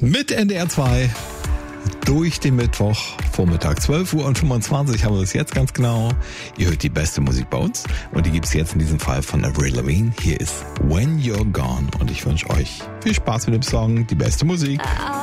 Mit NDR 2 durch den Mittwoch, Vormittag 12:25 haben wir es jetzt ganz genau. Ihr hört die beste Musik bei uns und die gibt es jetzt in diesem Fall von Avril Lavigne. Hier ist When You're Gone und ich wünsche euch viel Spaß mit dem Song, die beste Musik.